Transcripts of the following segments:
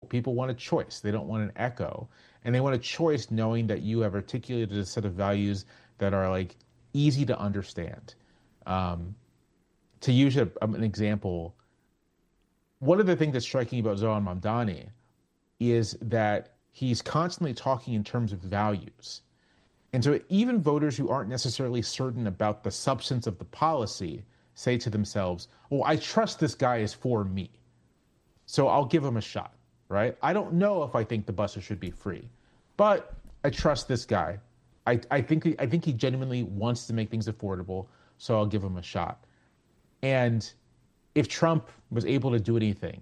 People want a choice. They don't want an echo. And they want a choice knowing that you have articulated a set of values that are like easy to understand. Um, to use an example, one of the things that's striking about Zoran Mamdani is that he's constantly talking in terms of values. And so even voters who aren't necessarily certain about the substance of the policy say to themselves, "Oh, I trust this guy is for me. So I'll give him a shot," right? I don't know if I think the buses should be free, but I trust this guy. I think he genuinely wants to make things affordable, so I'll give him a shot. And if Trump was able to do anything,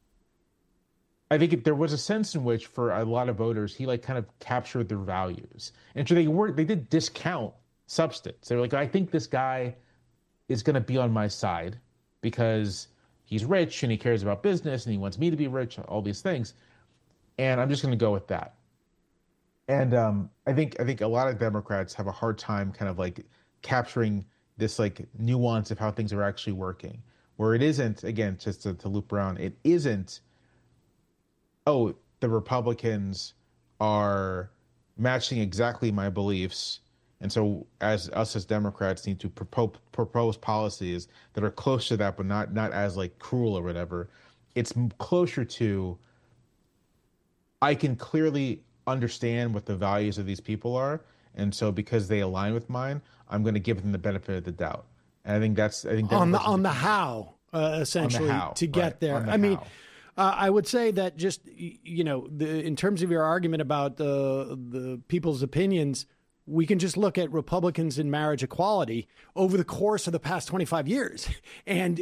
I think there was a sense in which, for a lot of voters, he like kind of captured their values, and so they did discount substance. They were like, I think this guy is going to be on my side because he's rich and he cares about business and he wants me to be rich, all these things, and I'm just going to go with that. And I think a lot of Democrats have a hard time kind of like capturing this like nuance of how things are actually working, where it isn't, again, just to loop around, it isn't, oh, the Republicans are matching exactly my beliefs. And so as us as Democrats need to propose policies that are close to that, but not as like cruel or whatever. It's closer to, I can clearly understand what the values of these people are. And so because they align with mine, I'm going to give them the benefit of the doubt. And I think on the how, essentially, how, to get right, there. I mean, I would say that just, in terms of your argument about the people's opinions, we can just look at Republicans in marriage equality over the course of the past 25 years. And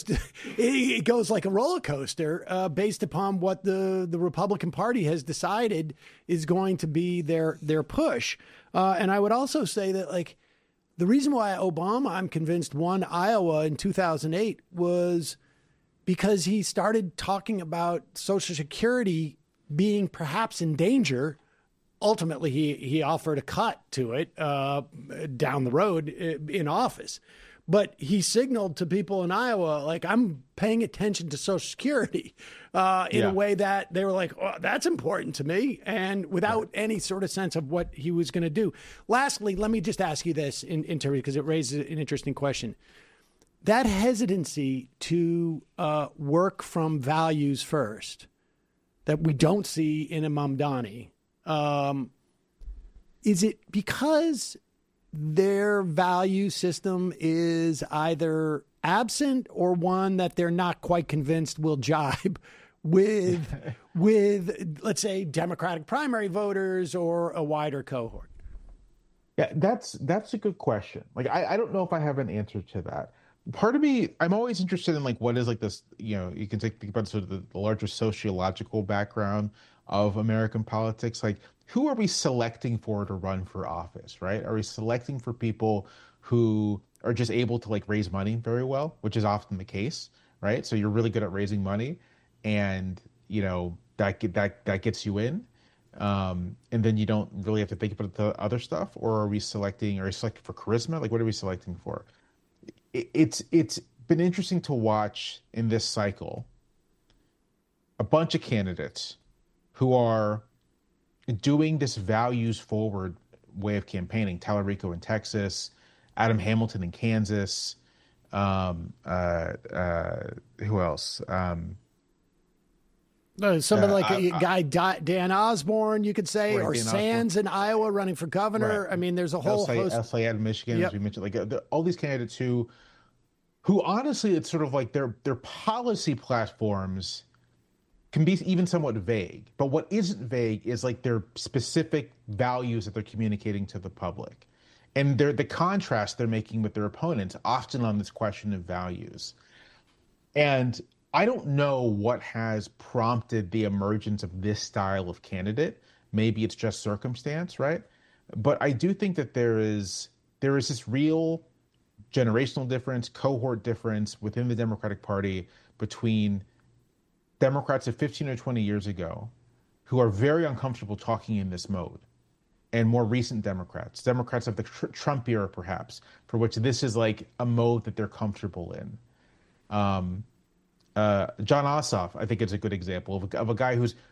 it goes like a roller coaster based upon what the Republican Party has decided is going to be their push. And I would also say that, like, the reason why Obama, I'm convinced, won Iowa in 2008 was because he started talking about Social Security being perhaps in danger. Ultimately, he offered a cut to it down the road in office. But he signaled to people in Iowa, like, I'm paying attention to Social Security in a way that they were like, oh, that's important to me, and without any sort of sense of what he was going to do. Lastly, let me just ask you this, Terry, because it raises an interesting question. That hesitancy to work from values first that we don't see in a Mamdani, is it because their value system is either absent or one that they're not quite convinced will jibe with let's say Democratic primary voters or a wider cohort? Yeah, that's a good question. Like, I don't know if I have an answer to that. Part of me, I'm always interested in like what is like this, you can think about sort of the larger sociological background of American politics. Like, who are we selecting for to run for office, right? Are we selecting for people who are just able to like raise money very well, which is often the case, right? So you're really good at raising money, and that gets you in, and then you don't really have to think about the other stuff. Or are you selecting for charisma? Like, what are we selecting for? It's been interesting to watch in this cycle a bunch of candidates who are doing this values forward way of campaigning. Tallarico in Texas, Adam Hamilton in Kansas. Who else? Somebody like a guy, Dan Osborne, you could say, right, or Dan Sands Osborne in Iowa running for governor. Right. I mean, there's a whole host. El Sayed in Michigan, Yep. as we mentioned, like all these candidates who honestly, it's sort of like their policy platforms can be even somewhat vague. But what isn't vague is like their specific values that they're communicating to the public, and the contrast they're making with their opponents, often on this question of values. And I don't know what has prompted the emergence of this style of candidate. Maybe it's just circumstance, right? But I do think that there is this real generational difference, cohort difference within the Democratic Party between Democrats of 15 or 20 years ago who are very uncomfortable talking in this mode, and more recent Democrats of the Trump era, perhaps, for which this is like a mode that they're comfortable in. John Ossoff, I think, is a good example of a guy